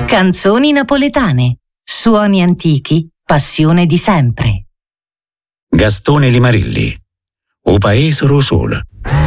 Canzoni napoletane, suoni antichi, passione di sempre. Gastone Limarilli, O Paese Rosol.